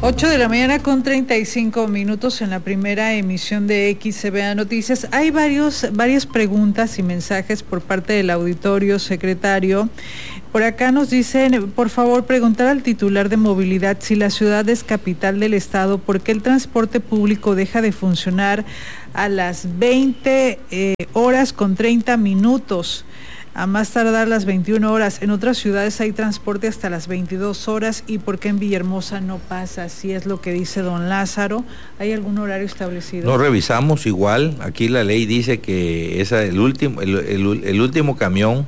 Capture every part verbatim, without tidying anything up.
ocho de la mañana con treinta y cinco minutos en la primera emisión de X C B A Noticias. Hay varios, varias preguntas y mensajes por parte del auditorio, secretario. Por acá nos dicen, por favor, preguntar al titular de movilidad si la ciudad es capital del estado, ¿por qué el transporte público deja de funcionar a las veinte eh, horas con treinta minutos? A más tardar las veintiuna horas. En otras ciudades hay transporte hasta las veintidós horas. ¿Y por qué en Villahermosa no pasa? Así es lo que dice don Lázaro. ¿Hay algún horario establecido? No revisamos igual. Aquí la ley dice que es el último, el, el, el último camión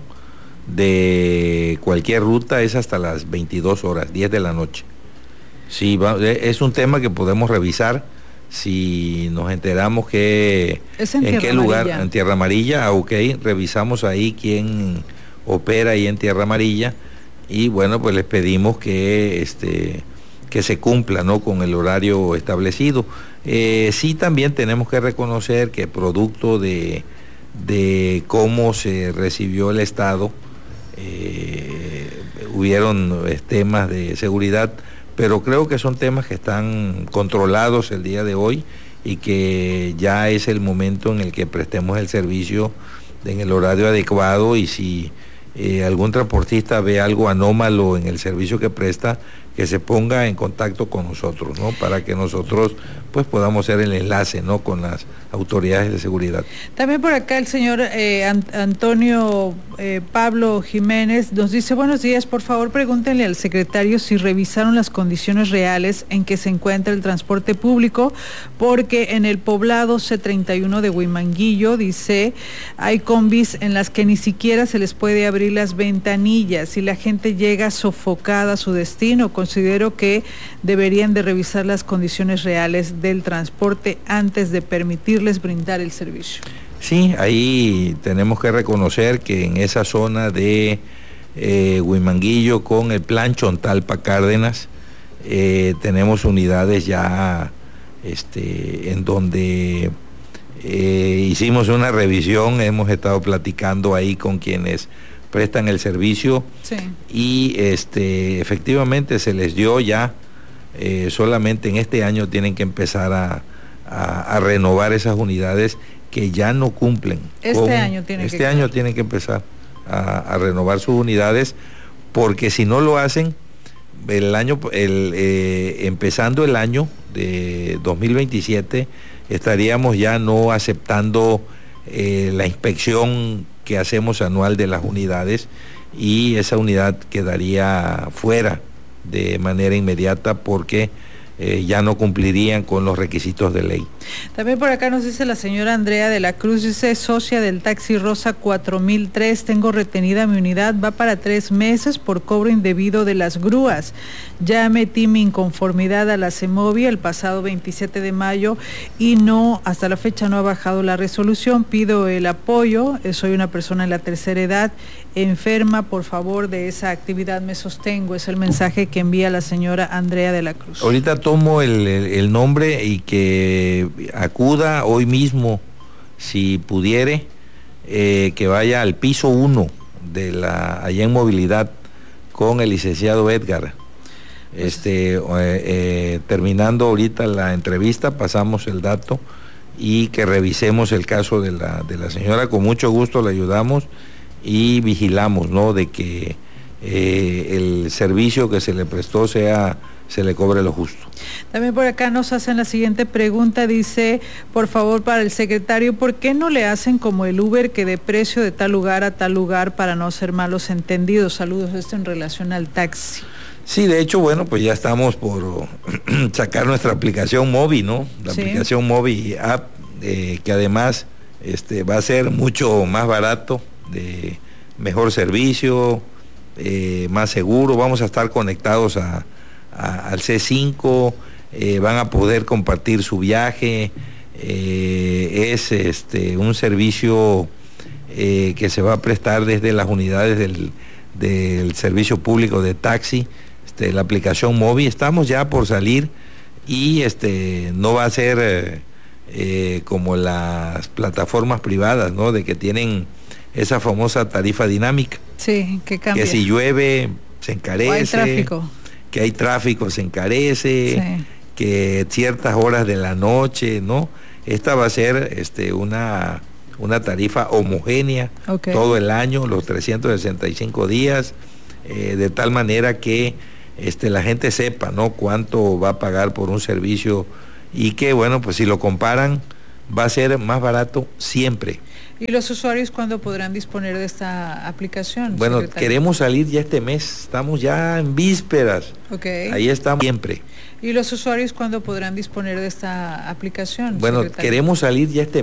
de cualquier ruta es hasta las veintidós horas, diez de la noche. Sí, va, es un tema que podemos revisar. Si nos enteramos que es en, en qué Amarilla. lugar, en Tierra Amarilla, ah, ok, revisamos ahí quién opera ahí en Tierra Amarilla y bueno, pues les pedimos que este que se cumpla, ¿no?, con el horario establecido. Eh, sí, también tenemos que reconocer que producto de, de cómo se recibió el Estado, eh, hubieron eh, temas de seguridad, pero creo que son temas que están controlados el día de hoy y que ya es el momento en el que prestemos el servicio en el horario adecuado, y si eh, algún transportista ve algo anómalo en el servicio que presta, que se ponga en contacto con nosotros, ¿no?, para que nosotros pues podamos hacer el enlace, ¿no?, con las autoridades de seguridad. También por acá el señor eh, Antonio eh, Pablo Jiménez nos dice, buenos días, por favor pregúntenle al secretario si revisaron las condiciones reales en que se encuentra el transporte público, porque en el poblado C treinta y uno de Huimanguillo, dice, hay combis en las que ni siquiera se les puede abrir las ventanillas y la gente llega sofocada a su destino. Considero que deberían de revisar las condiciones reales del transporte antes de permitirles brindar el servicio. Sí, ahí tenemos que reconocer que en esa zona de eh, Huimanguillo con el plan Chontalpa Cárdenas eh, tenemos unidades ya este, en donde eh, hicimos una revisión, hemos estado platicando ahí con quienes prestan el servicio, sí, y este efectivamente se les dio ya, eh, solamente en este año tienen que empezar a, a, a renovar esas unidades que ya no cumplen. Este con, año tienen este que año tienen que empezar a, a renovar sus unidades, porque si no lo hacen, el año, el, eh, empezando el año de dos mil veintisiete, estaríamos ya no aceptando eh, la inspección que hacemos anual de las unidades, y esa unidad quedaría fuera de manera inmediata porque eh, ya no cumplirían con los requisitos de ley. También por acá nos dice la señora Andrea de la Cruz, dice, socia del taxi Rosa cuatro mil tres, tengo retenida mi unidad, va para tres meses por cobro indebido de las grúas. Ya metí mi inconformidad a la CEMOVI el pasado veintisiete de mayo y no, hasta la fecha no ha bajado la resolución, pido el apoyo, soy una persona en la tercera edad, enferma, por favor, de esa actividad me sostengo, es el mensaje que envía la señora Andrea de la Cruz. Ahorita tomo el, el, el nombre y que acuda hoy mismo, si pudiere, eh, que vaya al piso uno de la allá en movilidad con el licenciado Edgar. Este, eh, eh, terminando ahorita la entrevista, pasamos el dato y que revisemos el caso de la, de la señora. Con mucho gusto le ayudamos y vigilamos, ¿no?, de que eh, el servicio que se le prestó sea, se le cobre lo justo. También por acá nos hacen la siguiente pregunta, dice, por favor, para el secretario, ¿por qué no le hacen como el Uber, que de precio de tal lugar a tal lugar, para no ser malos entendidos? Saludos, esto en relación al taxi. Sí, de hecho, bueno, pues ya estamos por sacar nuestra aplicación móvil, ¿no? La sí. aplicación móvil app, eh, que además este, va a ser mucho más barato, de mejor servicio, eh, más seguro, vamos a estar conectados a, a, al C cinco, eh, van a poder compartir su viaje, eh, es este, un servicio eh, que se va a prestar desde las unidades del, del servicio público de taxi. Este, la aplicación móvil, estamos ya por salir y este no va a ser eh, eh, como las plataformas privadas, ¿no?, de que tienen esa famosa tarifa dinámica. Sí, que cambia. Que si llueve se encarece. O hay tráfico. que hay tráfico se encarece, sí. que ciertas horas de la noche, ¿no? Esta va a ser este, una, una tarifa homogénea okay. todo el año, los trescientos sesenta y cinco días, eh, de tal manera que este, la gente sepa, ¿no?, cuánto va a pagar por un servicio y que, bueno, pues si lo comparan, va a ser más barato siempre. ¿Y los usuarios cuándo podrán disponer de esta aplicación? Bueno, secretario? Queremos salir ya este mes, estamos ya en vísperas. Okay. Ahí estamos siempre. ¿Y los usuarios cuándo podrán disponer de esta aplicación? Bueno, secretario? Queremos salir ya este